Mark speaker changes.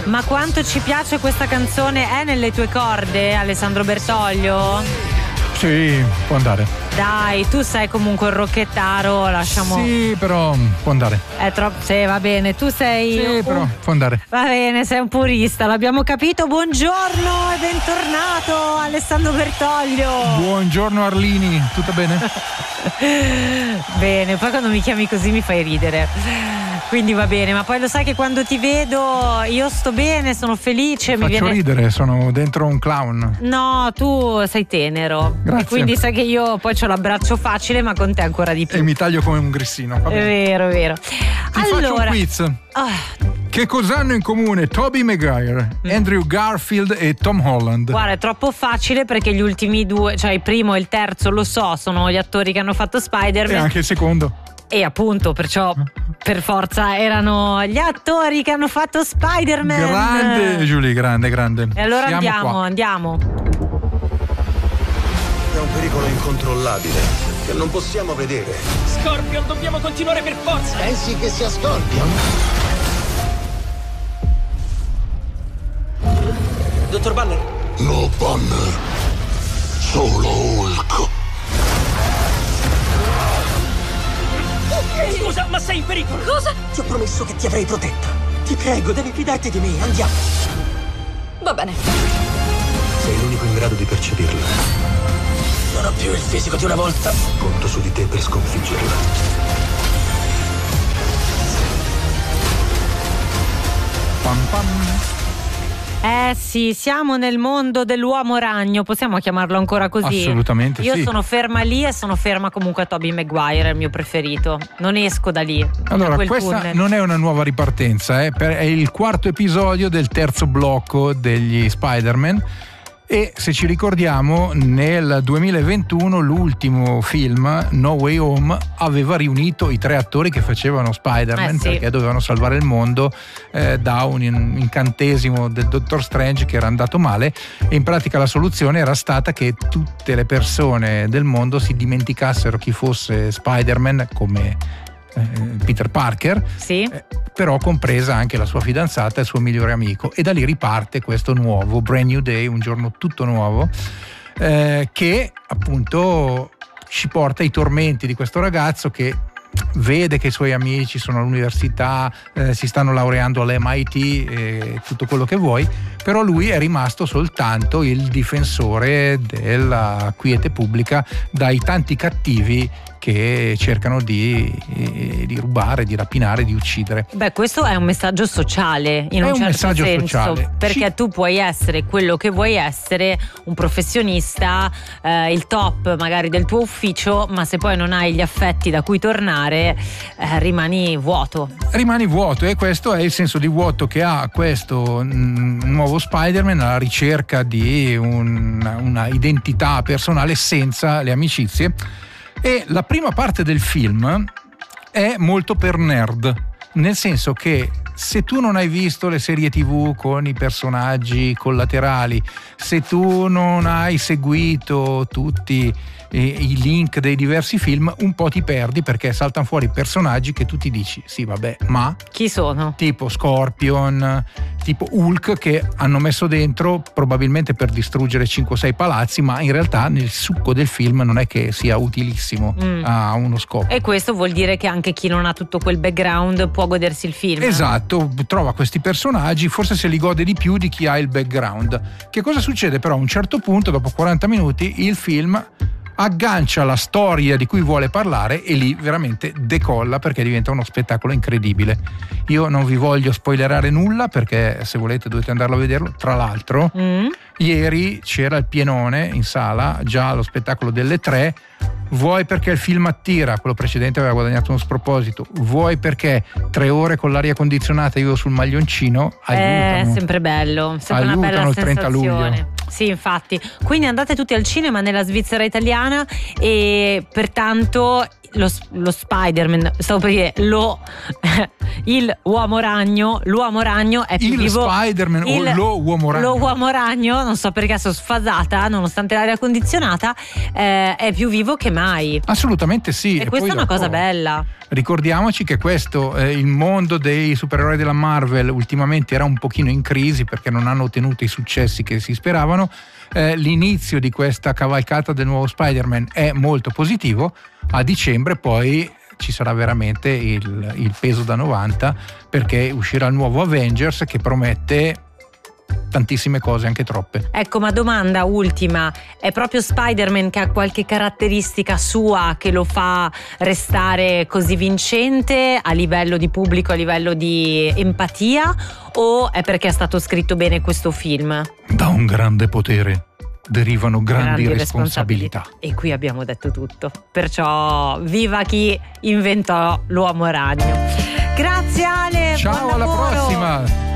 Speaker 1: Ma quanto ci piace questa canzone, è nelle tue corde, Alessandro Bertoglio?
Speaker 2: Sì, può andare.
Speaker 1: Dai, tu sei comunque un rocchettaro, lasciamo.
Speaker 2: Sì, però può andare.
Speaker 1: È troppo. Sì, va bene, tu sei.
Speaker 2: Sì, però può andare.
Speaker 1: Va bene, sei un purista, l'abbiamo capito. Buongiorno e bentornato Alessandro Bertoglio.
Speaker 2: Buongiorno Arlini, tutto bene?
Speaker 1: Bene, poi quando mi chiami così mi fai ridere. Quindi va bene, ma poi lo sai che quando ti vedo io sto bene, sono felice.
Speaker 2: Faccio ridere, sono dentro un clown.
Speaker 1: No, tu sei tenero.
Speaker 2: Grazie.
Speaker 1: E quindi sai che io poi c'ho l'abbraccio facile, ma con te ancora di più.
Speaker 2: E mi taglio come un grissino.
Speaker 1: È vero, è vero.
Speaker 2: Ti faccio un quiz. Che cos'hanno in comune Tobey Maguire, Andrew Garfield e Tom Holland?
Speaker 1: Guarda, è troppo facile perché gli ultimi due, cioè il primo e il terzo, lo so, sono gli attori che hanno fatto Spider-Man.
Speaker 2: E anche il secondo.
Speaker 1: E appunto, perciò per forza erano gli attori che hanno fatto Spider-Man.
Speaker 2: Grande Giulia, grande.
Speaker 1: E allora
Speaker 2: Siamo
Speaker 1: andiamo.
Speaker 3: È un pericolo incontrollabile che non possiamo vedere.
Speaker 4: Scorpion, dobbiamo continuare per forza.
Speaker 3: Pensi che sia Scorpion?
Speaker 4: Dottor Banner.
Speaker 3: No, Banner. Solo Hulk.
Speaker 4: Scusa, ma sei in pericolo.
Speaker 5: Cosa?
Speaker 4: Ti ho promesso che ti avrei protetta. Ti prego, devi fidarti di me. Andiamo.
Speaker 5: Va bene.
Speaker 3: Sei l'unico in grado di percepirla.
Speaker 4: Non ho più il fisico di una volta.
Speaker 3: Conto su di te per sconfiggerla.
Speaker 2: Pam pam.
Speaker 1: Sì, siamo nel mondo dell'uomo ragno, possiamo chiamarlo ancora così?
Speaker 2: Assolutamente
Speaker 1: Io
Speaker 2: sì.
Speaker 1: sono ferma lì e sono ferma comunque a Tobey Maguire, è il mio preferito. Non esco da lì.
Speaker 2: Allora,
Speaker 1: da quel
Speaker 2: questa
Speaker 1: tunnel.
Speaker 2: non è una nuova ripartenza, è il quarto episodio del terzo blocco degli Spider-Man. E se ci ricordiamo, nel 2021 l'ultimo film, No Way Home, aveva riunito i tre attori che facevano Spider-Man,
Speaker 1: sì.
Speaker 2: perché dovevano salvare il mondo da un incantesimo del Dottor Strange che era andato male, e in pratica la soluzione era stata che tutte le persone del mondo si dimenticassero chi fosse Spider-Man come Peter Parker,
Speaker 1: Sì.
Speaker 2: però compresa anche la sua fidanzata e il suo migliore amico, e da lì riparte questo nuovo Brand New Day, un giorno tutto nuovo, che appunto ci porta ai tormenti di questo ragazzo che vede che i suoi amici sono all'università, si stanno laureando all'MIT, tutto quello che vuoi, però lui è rimasto soltanto il difensore della quiete pubblica dai tanti cattivi che cercano di rubare, di rapinare, di uccidere.
Speaker 1: Beh, questo è un messaggio sociale in un certo
Speaker 2: messaggio
Speaker 1: senso,
Speaker 2: sociale.
Speaker 1: perché tu puoi essere quello che vuoi essere, un professionista, il top magari del tuo ufficio, ma se poi non hai gli affetti da cui tornare, rimani vuoto.
Speaker 2: Rimani vuoto, e questo è il senso di vuoto che ha questo nuovo Spider-Man alla ricerca di una identità personale senza le amicizie. E la prima parte del film è molto per nerd, nel senso che se tu non hai visto le serie TV con i personaggi collaterali, se tu non hai seguito tutti i link dei diversi film, un po' ti perdi, perché saltano fuori personaggi che tu ti dici sì vabbè, ma
Speaker 1: Chi sono?
Speaker 2: tipo Scorpion, tipo Hulk, che hanno messo dentro probabilmente per distruggere 5-6 palazzi, ma in realtà nel succo del film non è che sia utilissimo a uno scopo.
Speaker 1: E questo vuol dire che anche chi non ha tutto quel background può godersi il film.
Speaker 2: Esatto, trova questi personaggi, forse se li gode di più di chi ha il background. Che cosa succede però? A un certo punto, dopo 40 minuti, il film aggancia la storia di cui vuole parlare e lì veramente decolla, perché diventa uno spettacolo incredibile. Io non vi voglio spoilerare nulla, perché se volete dovete andarlo a vederlo. Tra l'altro ieri c'era il pienone in sala, già allo spettacolo delle 3, vuoi perché il film attira, quello precedente aveva guadagnato uno sproposito, vuoi perché 3 ore con l'aria condizionata io sul maglioncino aiutano.
Speaker 1: È sempre bello, sempre una bella
Speaker 2: Aiutano il 30
Speaker 1: sensazione.
Speaker 2: luglio.
Speaker 1: Sì, infatti. Quindi andate tutti al cinema nella Svizzera italiana, e pertanto lo Spider-Man, stavo per dire l'uomo ragno è più vivo.
Speaker 2: Spider-Man o lo uomo ragno?
Speaker 1: Lo uomo ragno, non so perché sono sfasata, nonostante l'aria condizionata, è più vivo che mai.
Speaker 2: Assolutamente sì.
Speaker 1: E questa è una cosa bella.
Speaker 2: Ricordiamoci che questo, il mondo dei supereroi della Marvel ultimamente era un pochino in crisi perché non hanno ottenuto i successi che si speravano. L'inizio di questa cavalcata del nuovo Spider-Man è molto positivo. A dicembre poi ci sarà veramente il peso da 90, perché uscirà il nuovo Avengers che promette tantissime cose, anche troppe.
Speaker 1: Ecco, ma domanda ultima, è proprio Spider-Man che ha qualche caratteristica sua che lo fa restare così vincente a livello di pubblico, a livello di empatia, o è perché è stato scritto bene questo film?
Speaker 2: Da un grande potere derivano grandi responsabilità.
Speaker 1: E qui abbiamo detto tutto, perciò viva chi inventò l'uomo ragno. Grazie Ale,
Speaker 2: ciao, alla prossima.